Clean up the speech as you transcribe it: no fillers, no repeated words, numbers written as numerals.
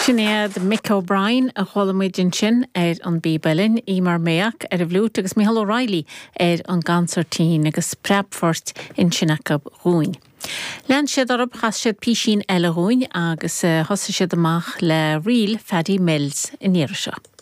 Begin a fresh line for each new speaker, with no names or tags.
Sinnéad Mick O'Brien a cholamidin sin an Bíbelin Ímar Méach a bhlút agus Micheál O'Reilly an gancertín agus prepfort in Sinnacab Rúin. Lean siad arab chas siad písín eile Rúin agus hosa siad amach le riil Faddy Mills in Irisha.